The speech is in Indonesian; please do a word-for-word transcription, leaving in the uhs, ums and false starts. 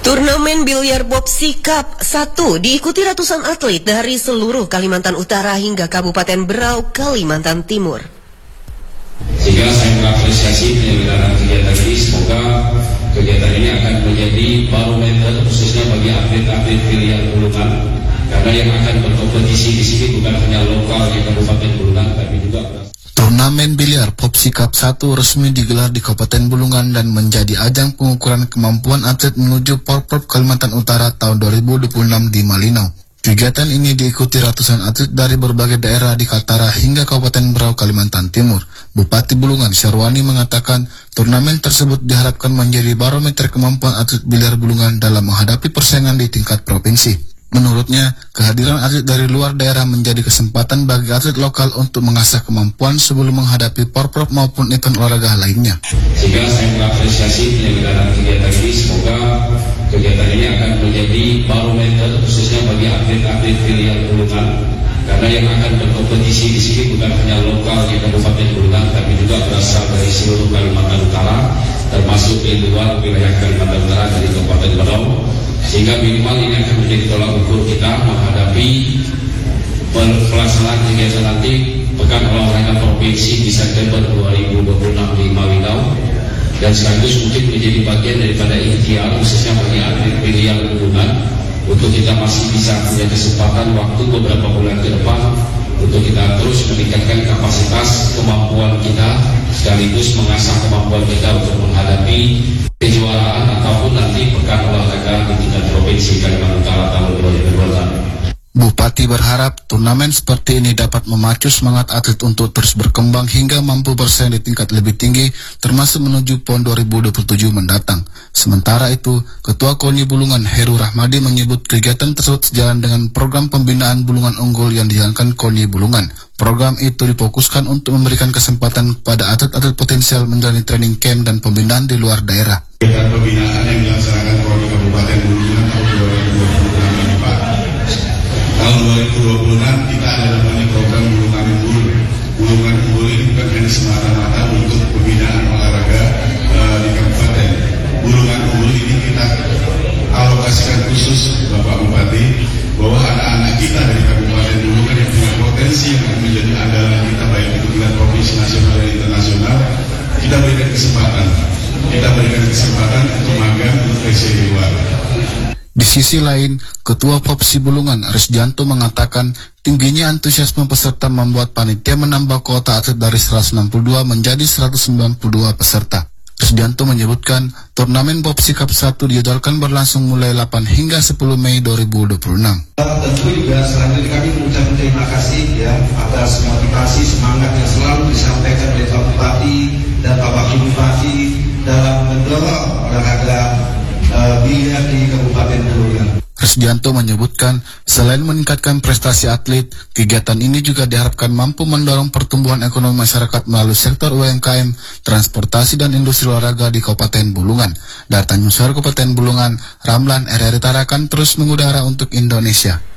Turnamen biliar Bopsi Cup satu diikuti ratusan atlet dari seluruh Kalimantan Utara hingga Kabupaten Berau, Kalimantan Timur. Sehingga saya mengapresiasi penyelenggaraan kegiatan ini. Semoga kegiatan ini akan menjadi barometer khususnya bagi atlet-atlet biliar Bulungan, karena yang akan berkompetisi di sini bukan hanya lokal di Kabupaten Bulungan, tapi juga turnamen biliar Bopsi Cup satu resmi digelar di Kabupaten Bulungan dan menjadi ajang pengukuran kemampuan atlet menuju Porprov Kalimantan Utara tahun dua ribu dua puluh enam di Malinau. Kegiatan ini diikuti ratusan atlet dari berbagai daerah di Kaltara hingga Kabupaten Berau, Kalimantan Timur. Bupati Bulungan Syarwani mengatakan turnamen tersebut diharapkan menjadi barometer kemampuan atlet biliar Bulungan dalam menghadapi persaingan di tingkat provinsi. Menurutnya, kehadiran atlet dari luar daerah menjadi kesempatan bagi atlet lokal untuk mengasah kemampuan sebelum menghadapi Porprov maupun event olahraga lainnya. Sehingga saya mengapresiasi penyelenggaraan kegiatan ini. Semoga kegiatan ini akan menjadi barometer khususnya bagi atlet-atlet biliar Bulungan, karena yang akan berkompetisi di sini bukan hanya lokal di Kabupaten Bulungan, tapi juga berasal dari seluruh Kalimantan Utara, termasuk di luar wilayah Kalimantan Utara dari Kabupaten Berau. Sehingga minimal ini akan menjadi tolak ukur kita menghadapi pelaksanaan kegiatan nanti Pekan Olahraga Provinsi di September dua ribu dua puluh enam di Malinau, dan sekaligus mungkin menjadi bagian daripada ikhtiar khususnya bagi atlet biliar Bulungan untuk kita masih bisa punya kesempatan waktu beberapa bulan ke depan untuk kita terus meningkatkan kapasitas kemampuan kita sekaligus mengasah kemampuan kita untuk menghadapi kejuaraan ataupun nanti Pekan Olahraga di tingkat Provinsi Kalimantan Utara tahun dua ribu dua puluh enam. Bupati berharap turnamen seperti ini dapat memacu semangat atlet untuk terus berkembang hingga mampu bersaing di tingkat lebih tinggi, termasuk menuju PON dua ribu dua puluh tujuh mendatang. Sementara itu, Ketua KONI Bulungan Heru Rahmadi menyebut kegiatan tersebut sejalan dengan program pembinaan Bulungan Unggul yang dijalankan KONI Bulungan. Program itu difokuskan untuk memberikan kesempatan kepada atlet-atlet potensial menjalani training camp dan pembinaan di luar daerah. Kegiatan pembinaan yang dilaksanakan KONI Kabupaten Bulungan tahun dua ribu dua puluh enam ini, Pak. Tahun dua ribu dua puluh enam kita ada namanya program Bulungan Unggul. Bulungan Unggul ini bukan hanya semata-mata untuk pembinaan olahraga uh, di kabupaten. Bulungan Unggul ini kita alokasikan khusus Bapak Bupati bahwa anak-anak kita dari Kabupaten Bulungan yang punya potensi yang akan menjadi andalan kita baik di tingkat provinsi, nasional dan internasional, kita berikan kesempatan. Kita berikan kesempatan untuk magang untuk P C di luar. Di sisi lain, Ketua Popsi Bulungan Risdianto mengatakan tingginya antusiasme peserta membuat panitia menambah kuota atlet dari seratus enam puluh dua menjadi seratus sembilan puluh dua peserta. Risdianto menyebutkan turnamen Bopsi Cup satu dijadwalkan berlangsung mulai delapan hingga sepuluh Mei dua ribu dua puluh enam. Tentu juga selanjutnya kami mengucapkan terima kasih ya atas motivasi semangat yang selalu disampaikan oleh Pak Bupati dan Pak Wakil Bupati dalam mendorong olahraga uh, biliar di Kabupaten Bulungan. Risdianto menyebutkan, selain meningkatkan prestasi atlet, kegiatan ini juga diharapkan mampu mendorong pertumbuhan ekonomi masyarakat melalui sektor U M K M, transportasi dan industri olahraga di Kabupaten Bulungan. Dari Tanjung Sari Kabupaten Bulungan, Ramlan R R Tarakan terus mengudara untuk Indonesia.